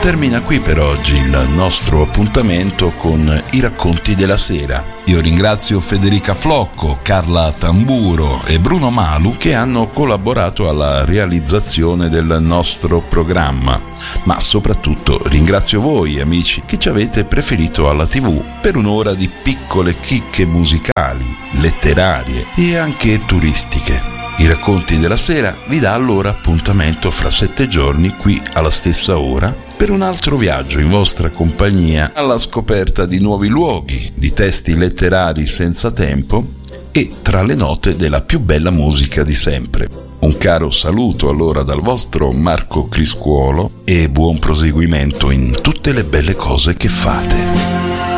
Termina qui per oggi il nostro appuntamento con i racconti della sera. Io ringrazio Federica Flocco, Carla Tamburo e Bruno Malu che hanno collaborato alla realizzazione del nostro programma, ma soprattutto ringrazio voi amici che ci avete preferito alla TV per un'ora di piccole chicche musicali, letterarie e anche turistiche. I racconti della sera vi dà allora appuntamento fra 7 giorni qui alla stessa ora per un altro viaggio in vostra compagnia alla scoperta di nuovi luoghi, di testi letterari senza tempo e tra le note della più bella musica di sempre. Un caro saluto allora dal vostro Marco Criscuolo e buon proseguimento in tutte le belle cose che fate.